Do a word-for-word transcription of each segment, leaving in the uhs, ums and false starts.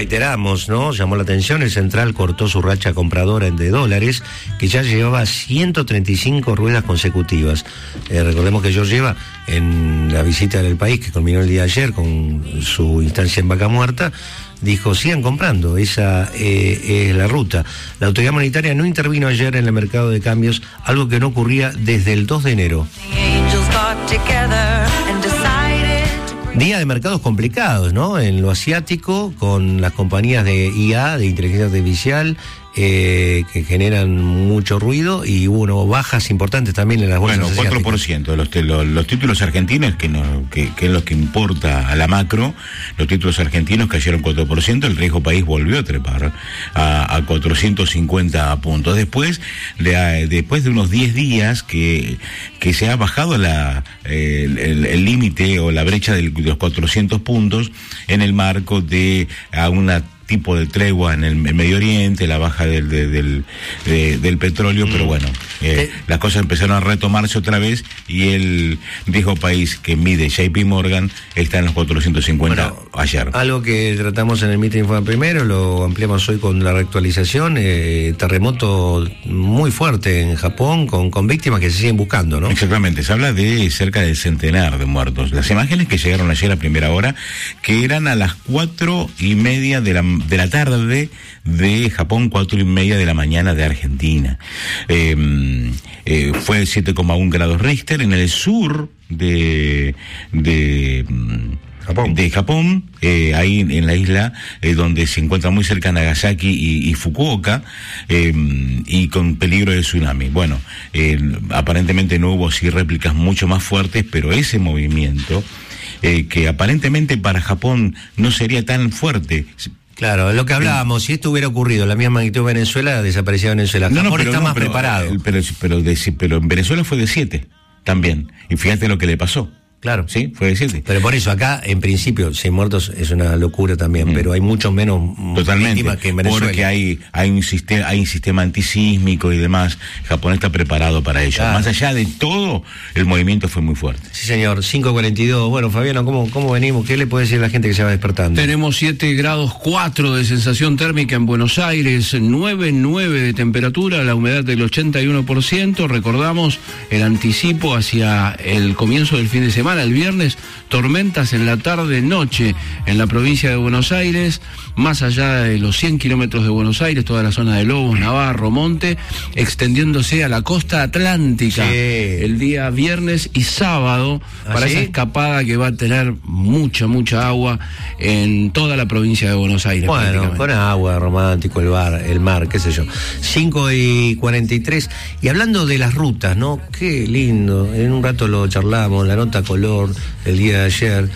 reiteramos, ¿no? Llamó la atención, el Central cortó su racha compradora de dólares, que ya llevaba ciento treinta y cinco ruedas consecutivas. Eh, recordemos que George lleva en la visita del país, que culminó el día de ayer con su instancia en Vaca Muerta, dijo, sigan comprando, esa eh, es la ruta. La autoridad monetaria no intervino ayer en el mercado de cambios, algo que no ocurría desde el dos de enero. Día de mercados complicados, ¿no? En lo asiático, con las compañías de I A, de inteligencia artificial, eh, que generan mucho ruido, y hubo uno, bajas importantes también en las bolsas asiáticas. Bueno, cuatro por ciento de los, los, los títulos argentinos, que, no, que, que es lo que importa a la macro, los títulos argentinos cayeron cuatro por ciento, el riesgo país volvió a trepar a, a cuatrocientos cincuenta puntos. Después de, después de unos diez días que, que se ha bajado la, el límite o la brecha de los cuatrocientos puntos en el marco de a una tipo de tregua en el Medio Oriente, la baja del, del, del, de, del petróleo, mm. pero bueno, eh, las cosas empezaron a retomarse otra vez y el riesgo país que mide J P Morgan está en los cuatrocientos cincuenta bueno, ayer. Algo que tratamos en el Mitre Informa Primero, lo ampliamos hoy con la reactualización, eh, terremoto muy fuerte en Japón, con, con víctimas que se siguen buscando, ¿no? Exactamente, se habla de cerca del centenar de muertos. Las imágenes que llegaron ayer a primera hora, que eran a las cuatro y media de la de la tarde de Japón, cuatro y media de la mañana de Argentina. Eh, eh, fue siete coma uno grados Richter en el sur de de Japón, de Japón eh, ahí en la isla eh, donde se encuentra muy cerca Nagasaki y, y Fukuoka, eh, y con peligro de tsunami. Bueno, eh, aparentemente no hubo sí réplicas mucho más fuertes, pero ese movimiento eh, que aparentemente para Japón no sería tan fuerte. Claro, lo que hablábamos, si esto hubiera ocurrido, la misma magnitud de Venezuela, desaparecía Venezuela. No, Japón no, pero está no, más pero, preparado. Pero, pero, de, pero en Venezuela fue de siete también. Y fíjate lo que le pasó. Claro. Sí, fue de siete. Pero por eso acá, en principio, seis muertos es una locura también, mm. pero hay mucho menos Totalmente, víctimas que en Venezuela. Porque hay, hay, un sistema, hay un sistema antisísmico y demás. Japón está preparado para ello. Claro. Más allá de todo, el movimiento fue muy fuerte. Sí, señor. cinco cuarenta y dos. Bueno, Fabiano, ¿cómo, cómo venimos? ¿Qué le puede decir a la gente que se va despertando? Tenemos siete grados cuatro de sensación térmica en Buenos Aires, nueve coma nueve de temperatura, la humedad del ochenta y uno por ciento. Recordamos el anticipo hacia el comienzo del fin de semana, el viernes. Tormentas en la tarde-noche en la provincia de Buenos Aires, más allá de los cien kilómetros de Buenos Aires, toda la zona de Lobos, Navarro, Monte, extendiéndose a la costa atlántica, sí, el día viernes y sábado, ¿Ah, para sí? esa escapada que va a tener mucha, mucha agua en toda la provincia de Buenos Aires. Bueno, con agua, romántico, el bar, el mar, qué sé yo. cinco y cuarenta y tres, y hablando de las rutas, ¿no? Qué lindo, en un rato lo charlamos, la nota color, el día de ayer,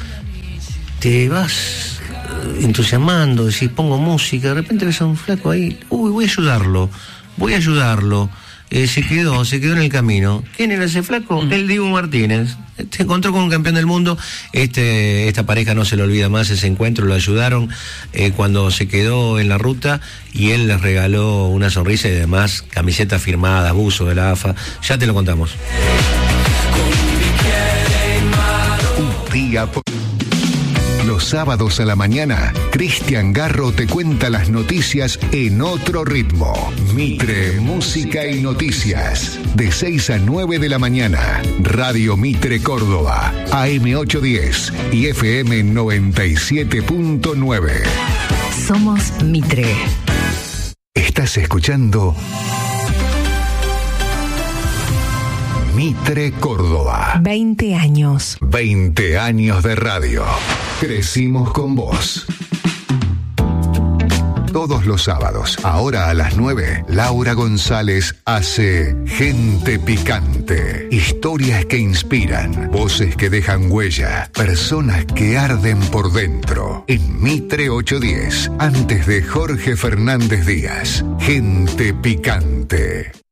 te vas entusiasmando, decís, pongo música, de repente ves a un flaco ahí, uy, voy a ayudarlo, voy a ayudarlo, eh, se quedó, se quedó en el camino. ¿Quién era ese flaco? Mm. El Dibu Martínez. Se encontró con un campeón del mundo, este, esta pareja no se le olvida más ese encuentro, lo ayudaron eh, cuando se quedó en la ruta y él les regaló una sonrisa y además camiseta firmada, buzo de la A F A, ya te lo contamos. Día por... Los sábados a la mañana, Cristian Garro te cuenta las noticias en otro ritmo. Mitre, música y noticias. De seis a nueve de la mañana, Radio Mitre Córdoba, A M ochocientos diez y F M noventa y siete punto nueve. Somos Mitre. Estás escuchando Mitre Córdoba. veinte años. veinte años de radio. Crecimos con vos. Todos los sábados, ahora a las nueve, Laura González hace Gente Picante. Historias que inspiran, voces que dejan huella, personas que arden por dentro. En Mitre ochocientos diez, antes de Jorge Fernández Díaz. Gente Picante.